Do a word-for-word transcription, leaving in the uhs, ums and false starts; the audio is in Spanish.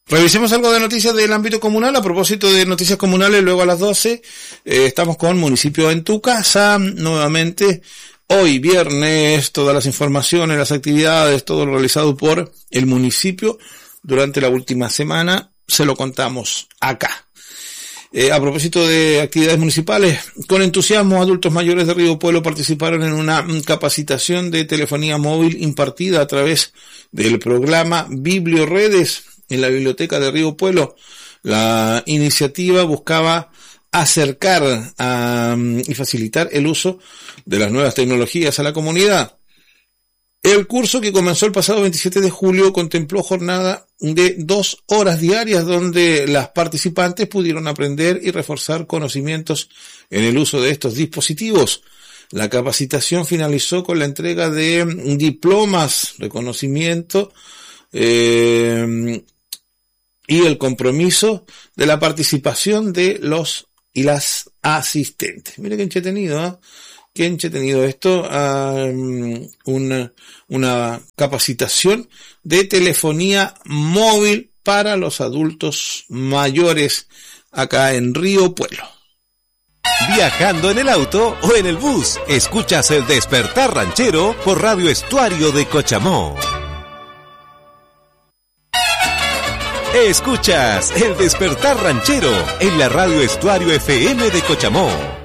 Revisemos algo de noticias del ámbito comunal. A propósito de noticias comunales, luego a las doce eh, estamos con Municipio en tu Casa, nuevamente. Hoy, viernes, todas las informaciones, las actividades, todo lo realizado por el municipio durante la última semana, se lo contamos acá. Eh, a propósito de actividades municipales, con entusiasmo, adultos mayores de Río Pueblo participaron en una capacitación de telefonía móvil impartida a través del programa Biblioredes en la biblioteca de Río Pueblo. La iniciativa buscaba acercar a, y facilitar el uso de las nuevas tecnologías a la comunidad. El curso, que comenzó el pasado veintisiete de julio, contempló jornada de dos horas diarias donde las participantes pudieron aprender y reforzar conocimientos en el uso de estos dispositivos. La capacitación finalizó con la entrega de diplomas, reconocimiento eh, y el compromiso de la participación de los y las asistentes. Mira qué entretenido, ¿eh? Qué entretenido esto, um, una, una capacitación de telefonía móvil para los adultos mayores acá en Río Pueblo. Viajando en el auto o en el bus, escuchas El Despertar Ranchero por Radio Estuario de Cochamó. Escuchas El Despertar Ranchero en la Radio Estuario F M de Cochamó.